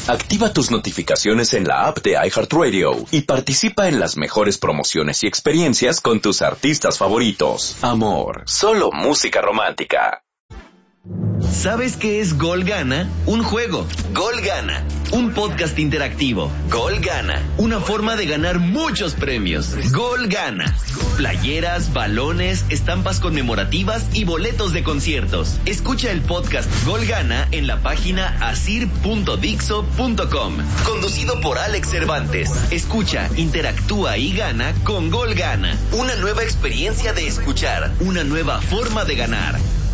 Activa tus notificaciones en la app de iHeartRadio y participa en las mejores promociones y experiencias con tus artistas favoritos. Amor, solo música romántica. ¿Sabes qué es Gol Gana? Un juego. Gol Gana. Un podcast interactivo. Gol Gana. Una forma de ganar muchos premios. Gol Gana. Playeras, balones, estampas conmemorativas y boletos de conciertos. Escucha el podcast Gol Gana en la página asir.dixo.com. Conducido por Alex Cervantes. Escucha, interactúa y gana con Gol Gana. Una nueva experiencia de escuchar. Una nueva forma de ganar.